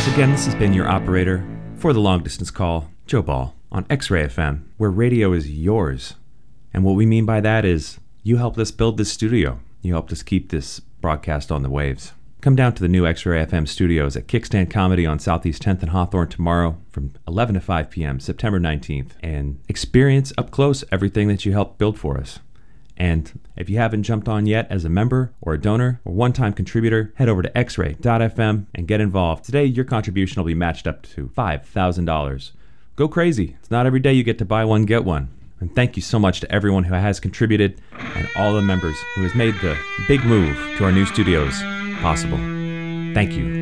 again, this has been your operator for the long distance call, Joe Ball, on X-Ray FM, where radio is yours. And what we mean by that is you helped us build this studio. You helped us keep this broadcast on the waves. Come down to the new X-Ray FM studios at Kickstand Comedy on Southeast 10th and Hawthorne tomorrow from 11 to 5 p.m., September 19th, and experience up close everything that you helped build for us. And if you haven't jumped on yet as a member or a donor or one-time contributor, head over to xray.fm and get involved. Today, your contribution will be matched up to $5,000. Go crazy. It's not every day you get to buy one, get one. And thank you so much to everyone who has contributed and all the members who has made the big move to our new studios possible. Thank you.